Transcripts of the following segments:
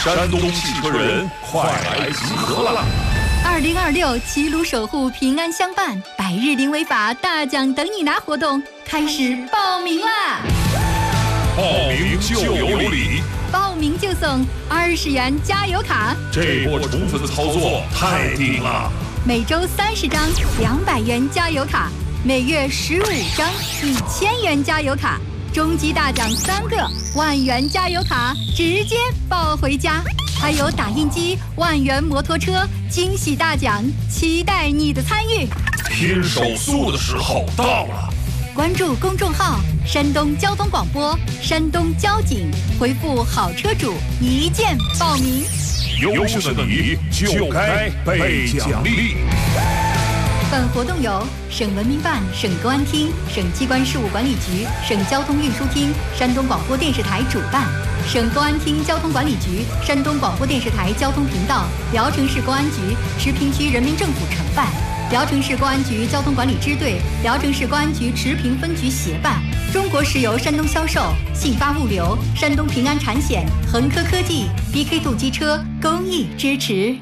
山东汽车人快来集合了 ！2026齐鲁守护平安相伴100日零违法大奖等你拿活动开始报名啦！ 报名就有礼， 报名就送20元加油卡。 这波宠粉操作太顶了！ 每周30张200元加油卡，每月15张1000元加油卡。终极大奖3个10000元加油卡，直接抱回家。还有打印机、10000元摩托车，惊喜大奖，期待你的参与。 拼手速的时候到了！ 关注公众号“山东交通广播”、“山东交警”，回复“好车主”一键报名。 优秀的你就该被奖励。 本活动由省文明办、省公安厅、省机关事务管理局、省交通运输厅、山东广播电视台主办，省公安厅交通管理局、山东广播电视台交通频道、聊城市公安局、池平区人民政府承办，聊城市公安局交通管理支队、聊城市公安局池平分局协办，中国石油山东销售、信发物流、山东平安产险、恒科科技、BK 度机车公益支持。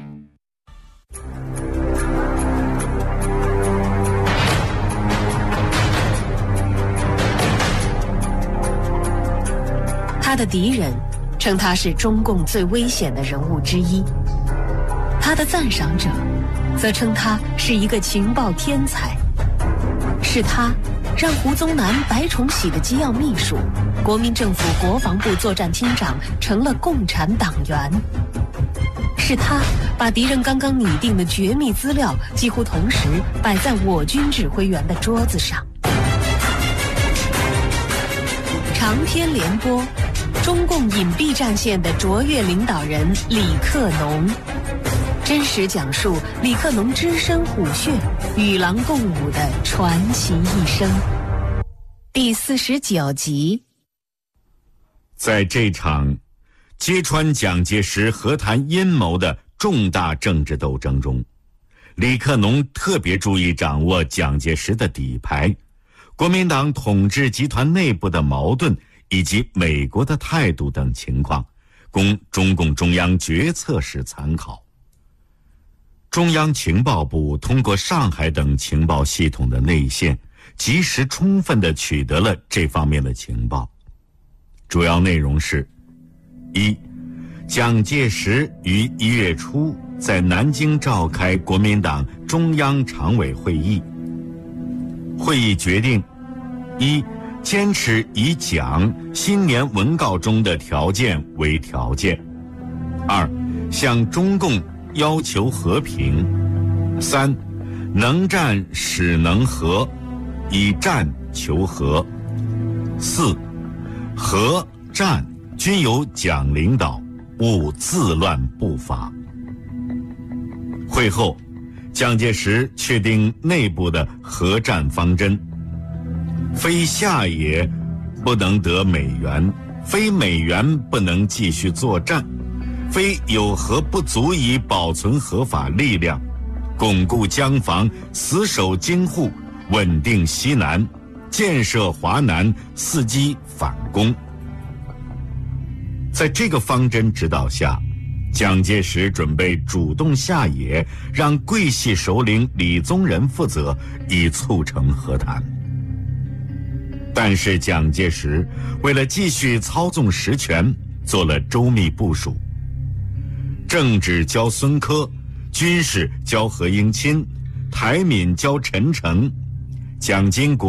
他的敌人称他是中共最危险的人物之一，他的赞赏者则称他是一个情报天才。是他让胡宗南、白崇禧的机要秘书、国民政府国防部作战厅长成了共产党员。是他把敌人刚刚拟定的绝密资料几乎同时摆在我军指挥员的桌子上。长篇联播，中共隐蔽战线的卓越领导人李克农，真实讲述李克农只身虎穴、与狼共舞的传奇一生。第49集。 在这场揭穿蒋介石和谈阴谋的重大政治斗争中，李克农特别注意掌握蒋介石的底牌、国民党统治集团内部的矛盾以及美国的态度等情况，供中共中央决策时参考。中央情报部通过上海等情报系统的内线，及时充分地取得了这方面的情报。主要内容是：一、蒋介石于1月初在南京召开国民党中央常委会议，会议决定：一、坚持以蒋新年文告中的条件为条件；二、向中共要求和平；三、能战使能和，以战求和；四、和战均由蒋领导，勿自乱不法。会后，蒋介石确定内部的和战方针：非下野不能得美元，非美元不能继续作战，非有和不足以保存合法力量，巩固疆防，死守京沪，稳定西南，建设华南，伺机反攻。在这个方针指导下，蒋介石准备主动下野，让桂系首领李宗仁负责，以促成和谈。但是蒋介石为了继续操纵实权，做了周密部署。政治交孙科，军事交何应钦，台闽交陈诚，蒋经国